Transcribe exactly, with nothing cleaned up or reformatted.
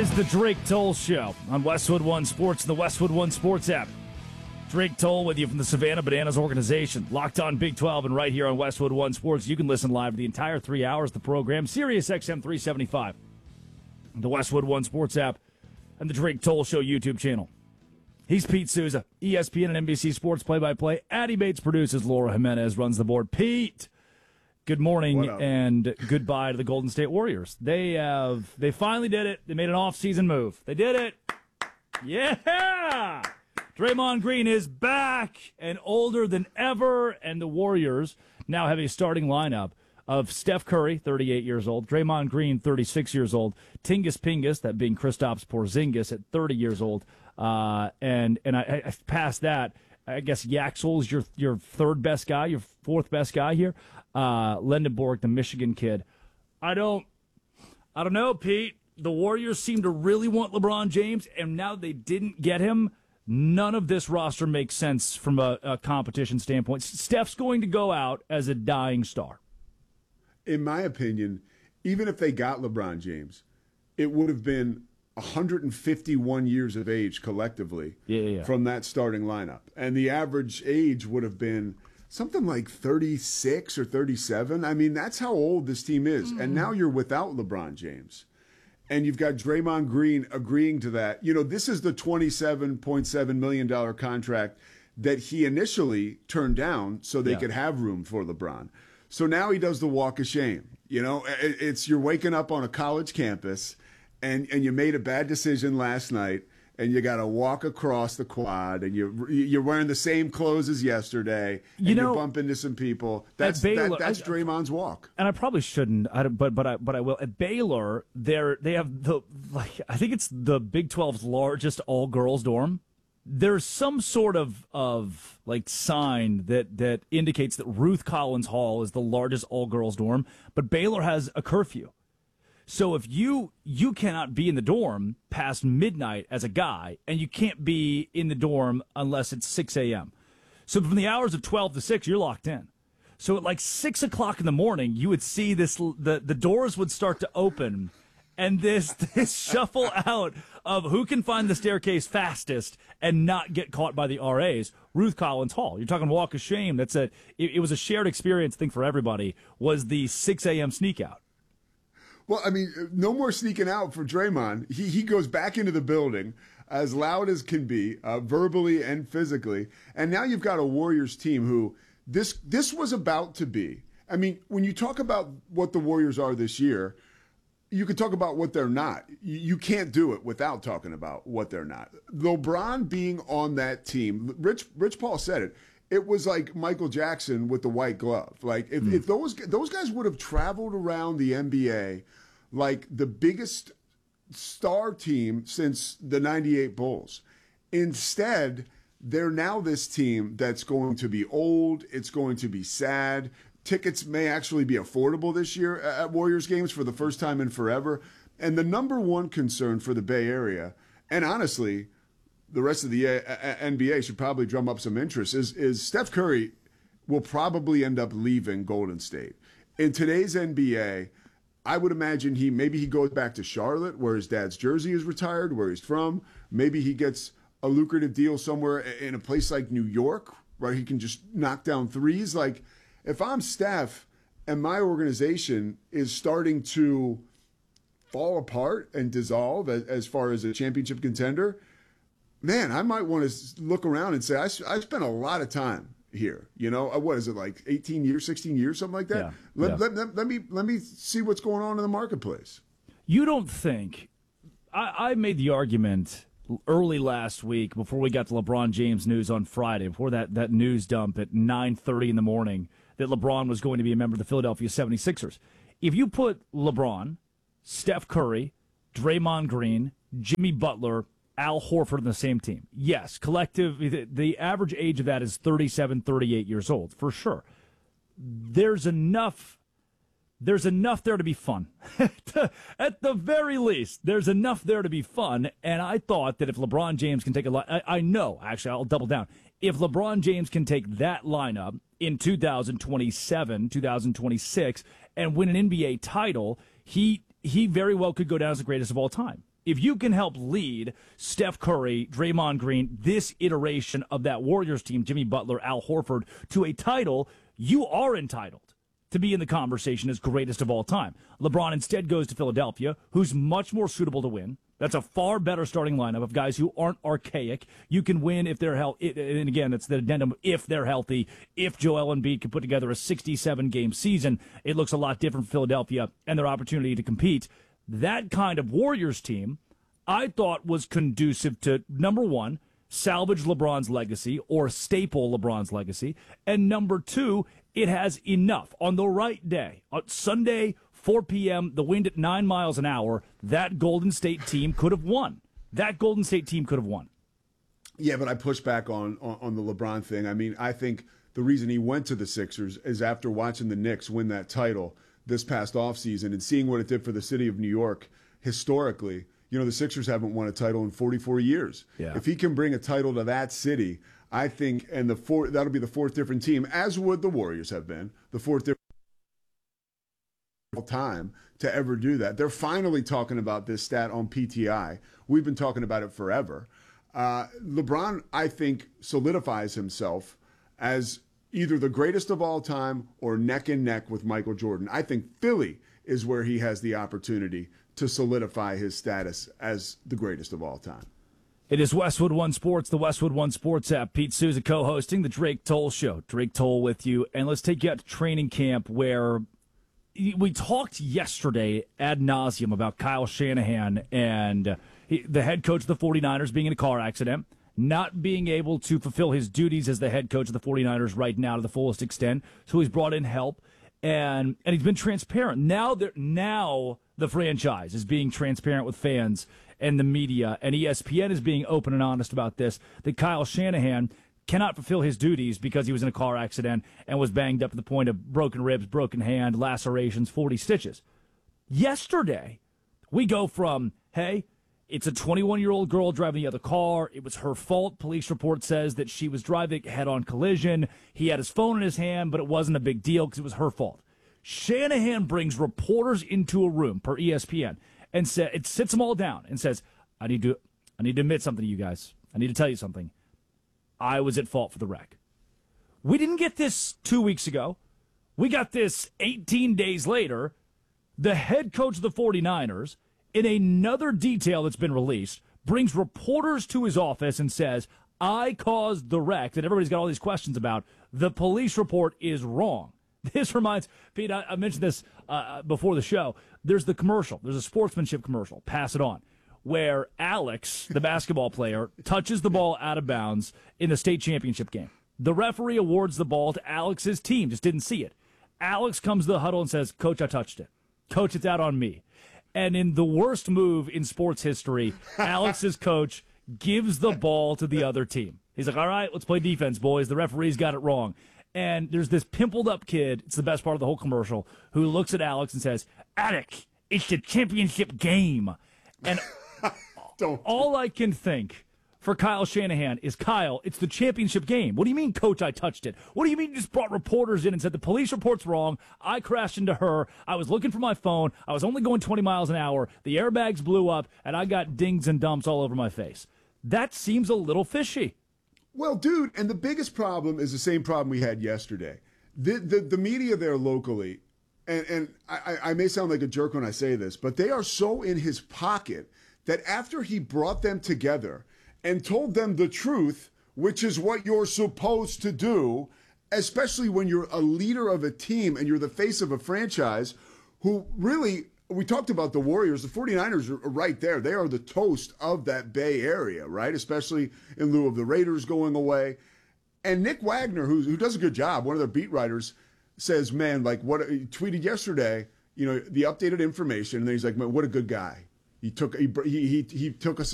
is the Drake Toll Show on Westwood One Sports and the Westwood One Sports app. Drake Toll with you from the Savannah Bananas organization. Locked on Big twelve and right here on Westwood One Sports. You can listen live to the entire three hours of the program. Sirius X M three seventy-five. The Westwood One Sports app and the Drake Toll Show YouTube channel. He's Pete Souza, E S P N and N B C Sports play-by-play. Addie Bates produces. Laura Jimenez runs the board. Pete, good morning and goodbye to the Golden State Warriors. They have they finally did it. They made an off-season move. They did it. Yeah! Draymond Green is back and older than ever, and the Warriors now have a starting lineup of Steph Curry, thirty-eight years old, Draymond Green, thirty-six years old, Tingus Pingus, that being Kristaps Porzingis at thirty years old, uh, and and I, I past that, I guess Yaxel's your your third best guy, your fourth best guy here, uh, Lendenborg, the Michigan kid. I don't, I don't know, Pete. The Warriors seem to really want LeBron James, and now they didn't get him. None of this roster makes sense from a, a competition standpoint. Steph's going to go out as a dying star. In my opinion, even if they got LeBron James, it would have been one hundred fifty-one years of age collectively yeah, yeah, yeah. from that starting lineup. And the average age would have been something like thirty-six or thirty-seven. I mean, that's how old this team is. Mm. And now you're without LeBron James. And you've got Draymond Green agreeing to that. You know, this is the twenty-seven point seven million dollars contract that he initially turned down so they yeah. could have room for LeBron. So now he does the walk of shame. You know, it's you're waking up on a college campus and, and you made a bad decision last night and you got to walk across the quad and you're, you're wearing the same clothes as yesterday and you know, you bump into some people. That's Baylor, that, that's Draymond's walk. And I probably shouldn't, I don't, but but I but I will. At Baylor, they're, they have the like I think it's the Big twelve's largest all girls dorm. There's some sort of of like sign that that indicates that Ruth Collins Hall is the largest all girls dorm, but Baylor has a curfew. So if you you cannot be in the dorm past midnight as a guy, and you can't be in the dorm unless it's six a.m. So from the hours of twelve to six, you're locked in. So at like six o'clock in the morning, you would see this the the doors would start to open. And this this shuffle out of who can find the staircase fastest and not get caught by the R As. Ruth Collins Hall. You're talking walk of shame. That's a it, it was a shared experience thing for everybody. Was the six a.m. sneak out? Well, I mean, no more sneaking out for Draymond. He he goes back into the building as loud as can be, uh, verbally and physically. And now you've got a Warriors team who this this was about to be. I mean, when you talk about what the Warriors are this year, you could talk about what they're not. You can't do it without talking about what they're not. LeBron being on that team, Rich Rich Paul said it. It was like Michael Jackson with the white glove. Like if, mm. if those those guys would have traveled around the N B A like the biggest star team since the ninety-eight Bulls. Instead, they're now this team that's going to be old. It's going to be sad. Tickets may actually be affordable this year at Warriors games for the first time in forever. And the number one concern for the Bay Area, and honestly, the rest of the N B A should probably drum up some interest, is, is Steph Curry will probably end up leaving Golden State. In today's N B A, I would imagine he maybe he goes back to Charlotte, where his dad's jersey is retired, where he's from. Maybe he gets a lucrative deal somewhere in a place like New York, where he can just knock down threes. Like, if I'm Steph and my organization is starting to fall apart and dissolve as, as far as a championship contender, man, I might want to look around and say, I, I spent a lot of time here. You know, what is it, like eighteen years, sixteen years, something like that? Yeah, let, yeah. Let, let, let me let me see what's going on in the marketplace. You don't think I, I made the argument early last week before we got to LeBron James news on Friday, before that, that news dump at nine thirty in the morning, that LeBron was going to be a member of the Philadelphia seventy-sixers. If you put LeBron, Steph Curry, Draymond Green, Jimmy Butler, Al Horford on the same team, yes, collective, the, the average age of that is thirty-seven, thirty-eight years old, for sure. There's enough... There's enough there to be fun. At the very least, there's enough there to be fun. And I thought that if LeBron James can take a lot, I, I know, actually, I'll double down. If LeBron James can take that lineup in two thousand twenty-seven, two thousand twenty-six, and win an N B A title, he he very well could go down as the greatest of all time. If you can help lead Steph Curry, Draymond Green, this iteration of that Warriors team, Jimmy Butler, Al Horford, to a title, you are entitled to be in the conversation as greatest of all time. LeBron instead goes to Philadelphia, who's much more suitable to win. That's a far better starting lineup of guys who aren't archaic. You can win if they're healthy. And again, it's the addendum, if they're healthy. If Joel Embiid can put together a sixty-seven game season, it looks a lot different for Philadelphia and their opportunity to compete. That kind of Warriors team, I thought, was conducive to, number one, salvage LeBron's legacy or staple LeBron's legacy. And number two, it has enough. On the right day, on Sunday, four p.m., the wind at nine miles an hour, that Golden State team could have won. That Golden State team could have won. Yeah, but I push back on, on, on the LeBron thing. I mean, I think the reason he went to the Sixers is after watching the Knicks win that title this past offseason and seeing what it did for the city of New York historically. You know, the Sixers haven't won a title in forty-four years. Yeah. If he can bring a title to that city, I think, and the four, that'll be the fourth different team, as would the Warriors have been, the fourth different time to ever do that. They're finally talking about this stat on P T I. We've been talking about it forever. Uh, LeBron, I think, solidifies himself as either the greatest of all time or neck and neck with Michael Jordan. I think Philly is where he has the opportunity to solidify his status as the greatest of all time. It is Westwood One Sports, the Westwood One Sports app. Pete Souza co-hosting the Drake Toll Show. Drake Toll with you. And let's take you out to training camp where we talked yesterday ad nauseum about Kyle Shanahan and he, the head coach of the 49ers being in a car accident, not being able to fulfill his duties as the head coach of the 49ers right now to the fullest extent. So he's brought in help, and and he's been transparent. Now, now the franchise is being transparent with fans and the media, and E S P N is being open and honest about this, that Kyle Shanahan cannot fulfill his duties because he was in a car accident and was banged up to the point of broken ribs, broken hand, lacerations, forty stitches. Yesterday, we go from, hey, it's a twenty-one-year-old girl driving the other car. It was her fault. Police report says that she was driving head-on collision. He had his phone in his hand, but it wasn't a big deal because it was her fault. Shanahan brings reporters into a room, per E S P N, and sa- it sits them all down and says, I need to, I need to admit something to you guys. I need to tell you something. I was at fault for the wreck. We didn't get this two weeks ago. We got this eighteen days later. The head coach of the 49ers, in another detail that's been released, brings reporters to his office and says, I caused the wreck that everybody's got all these questions about. The police report is wrong. This reminds, Pete, I, I mentioned this uh, before the show. There's the commercial. There's a sportsmanship commercial, Pass It On, where Alex, the basketball player, touches the ball out of bounds in the state championship game. The referee awards the ball to Alex's team, just didn't see it. Alex comes to the huddle and says, Coach, I touched it. Coach, it's out on me. And in the worst move in sports history, Alex's coach gives the ball to the other team. He's like, all right, let's play defense, boys. The referee's got it wrong. And there's this pimpled up kid, it's the best part of the whole commercial, who looks at Alex and says, Alex, it's the championship game. And Don't. all I can think for Kyle Shanahan is, Kyle, it's the championship game. What do you mean, Coach, I touched it? What do you mean you just brought reporters in and said the police report's wrong? I crashed into her. I was looking for my phone. I was only going twenty miles an hour. The airbags blew up, and I got dings and dumps all over my face. That seems a little fishy. Well, dude, and the biggest problem is the same problem we had yesterday. The the, the media there locally, and, and I, I may sound like a jerk when I say this, but they are so in his pocket that after he brought them together and told them the truth, which is what you're supposed to do, especially when you're a leader of a team and you're the face of a franchise who really, we talked about the Warriors, the 49ers are right there. They are the toast of that Bay Area, right? Especially in lieu of the Raiders going away. And Nick Wagner, who, who does a good job, one of their beat writers, says, man, like what he tweeted yesterday, you know, the updated information, and then he's like, man, what a good guy. He took he he he took us